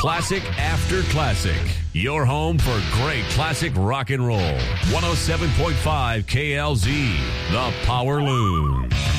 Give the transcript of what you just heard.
Classic after classic. Your home for great classic rock and roll. 107.5 KLZ, The Power Loon.